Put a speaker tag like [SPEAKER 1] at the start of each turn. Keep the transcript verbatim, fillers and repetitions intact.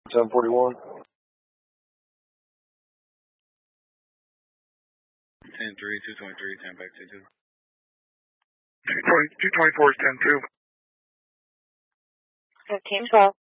[SPEAKER 1] seven forty-one.
[SPEAKER 2] ten three, two twenty-three, ten back to two.
[SPEAKER 3] two twenty, two twenty-four is ten two.
[SPEAKER 4] fifteen twelve.